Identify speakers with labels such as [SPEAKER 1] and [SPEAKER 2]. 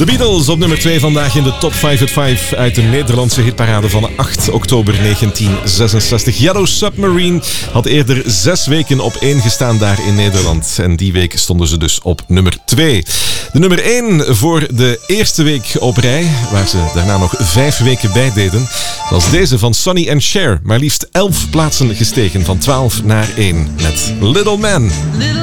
[SPEAKER 1] De Beatles op nummer 2 vandaag in de Top 5 at 5 uit de Nederlandse hitparade van 8 oktober 1966. Yellow Submarine had eerder 6 weken op 1 gestaan daar in Nederland. En die week stonden ze dus op nummer 2. De nummer 1 voor de eerste week op rij, waar ze daarna nog 5 weken bij deden, was deze van Sonny and Cher. Maar liefst 11 plaatsen gestegen, van 12 naar 1 met Little Man.
[SPEAKER 2] Little